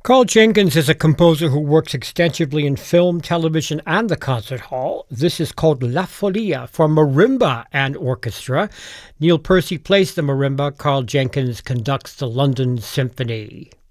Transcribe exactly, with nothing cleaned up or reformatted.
Carl Jenkins is a composer who works extensively in film, television, and the concert hall. This is called La Folia for marimba and orchestra. Neil Percy plays the marimba. Carl Jenkins conducts the London Symphony.